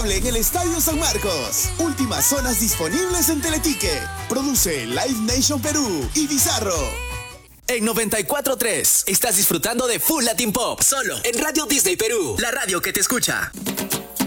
increíble en el Estadio San Marcos. Últimas zonas disponibles en Teletique. Produce Live Nation Perú y Bizarro. En 94.3 estás disfrutando de Full Latin Pop, solo en Radio Disney Perú, la radio que te escucha.